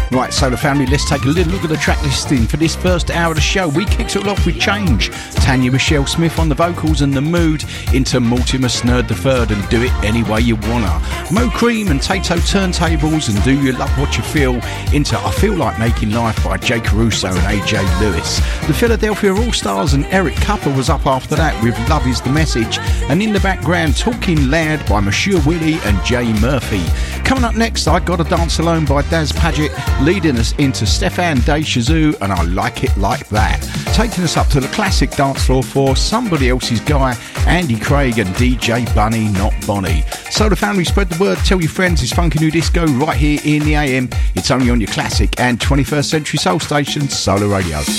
Right, Solar Family, let's take a little look at the track listing for this first hour of the show. We kicked it all off with Change, Tanya Michelle Smith on the vocals and The Mood into Mortimer Snerd III and Do It Any Way You Wanna. Mo Cream and Tato Turntables and Do You Love What You Feel into I Feel Like Making Life by Jay Caruso and AJ Lewis. The Philadelphia All-Stars and Eric Cupper was up after that with Love Is The Message, and in the background Talking Loud by Monsieur Willie and Jay Murphy. Coming up next, I Gotta Dance Alone by Daz Paget, leading us into Stefan Deschazou and I Like It Like That. Taking us up to the classic dance floor for Somebody Else's Guy, Andy Craig and DJ Bunny Not Bonnie. So the family, spread the word, tell your friends, it's Funky New Disco right here in the AM. It's only on your classic and 21st Century Soul station, Solar Radio.